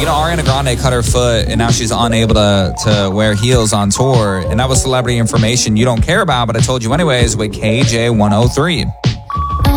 Ariana Grande cut her foot, and now she's unable to wear heels on tour. And that was celebrity information you don't care about, but I told you anyways with KJ103.